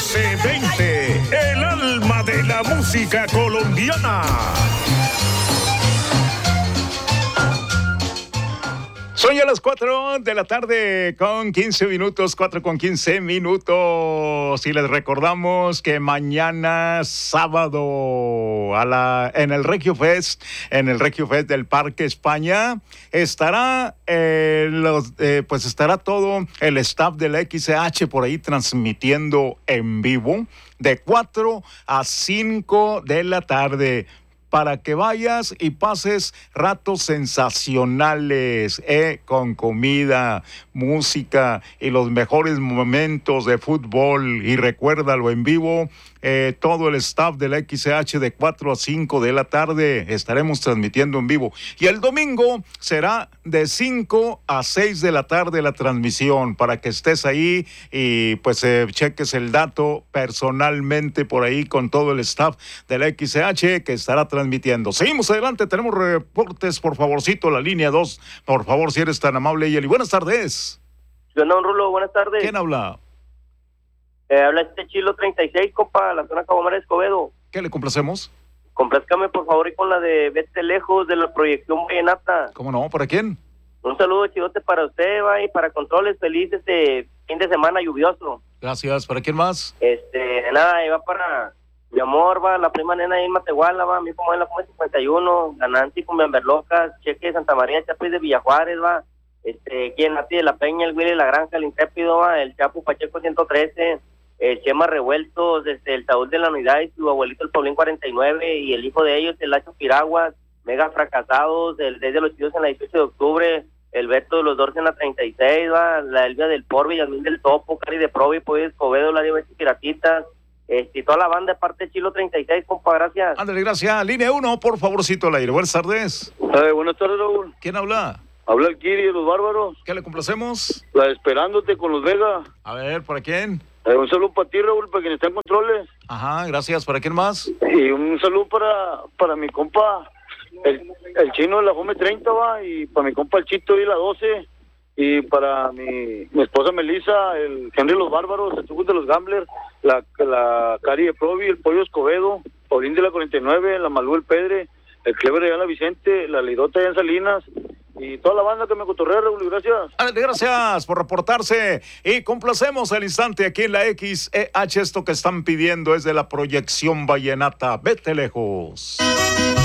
1220, el alma de la música colombiana. Son ya las 4 de la tarde con 15 minutos, 4 con 15 minutos. Y les recordamos que mañana sábado en el Regio Fest del Parque España, estará estará todo el staff del XH por ahí transmitiendo en vivo de 4 a 5 de la tarde. Para que vayas y pases ratos sensacionales, con comida, música y los mejores momentos de fútbol. Y recuérdalo, en vivo, todo el staff del XH de 4 a 5 de la tarde estaremos transmitiendo en vivo. Y el domingo será de 5 a 6 de la tarde la transmisión, para que estés ahí y pues cheques el dato personalmente por ahí con todo el staff del XH que estará transmitiendo. Seguimos adelante, tenemos reportes, por favorcito, la línea 2, por favor, si eres tan amable, Yeli. Buenas tardes. Yo no, Rulo, buenas tardes. ¿Quién habla? Habla Chilo 36, compa, la zona Cabomar Escobedo. ¿Qué le complacemos? Complázcame, por favor, y con la de Vete Lejos, de la proyección Vallenata. ¿Cómo no? ¿Para quién? Un saludo chidote para usted, va, y para Controles, feliz fin de semana lluvioso. Gracias. ¿Para quién más? Nada, va para mi amor, va, la prima nena ahí en Matehuala, va, mi como en la Come 51, la Nancy con Locas, Cheque de Santa María, Chapi de Villajuárez, va, quien Nati de la Peña, el Willy de la Granja, el Intrépido, va, el Chapo Pacheco 113, Chema Revueltos, el Saúl de la Unidad y su abuelito el Paulín 49, y el hijo de ellos, el Lacho Piraguas, Mega Fracasados, el Desde los Chillos en la 18 de octubre, el Beto de los Dorce en la 36, va, la Elvia del Porbi, Yasmín del Topo, Cari de Provi, Pollo Escobedo, la Diva Piratitas, y toda la banda de parte de Chilo 36, compa, gracias. Ándale, gracias. Línea 1, por favorcito, al aire. Buenas tardes. Buenas tardes, Raúl. ¿Quién habla? Habla el Kiri de los Bárbaros. ¿Qué le complacemos? La Esperándote con los Vega. A ver, ¿para quién? Un saludo para ti, Raúl, para quien está en controles. Ajá, gracias. ¿Para quién más? Y un saludo para mi compa, el chino de la Fome 30, va, y para mi compa el Chito y la 12, y para mi esposa Melissa, el Henry de los Bárbaros, el Chucus de los Gamblers, la Cari de Provi, el Pollo Escobedo, Paulín de la 49, la Malú el Pedre, el Clever de la Vicente, la Leidota allá en Salinas, y toda la banda que me cotorrea, Raúl, gracias. Gracias por reportarse, y complacemos al instante aquí en la XEH. Esto que están pidiendo es de la proyección Vallenata. Vete Lejos.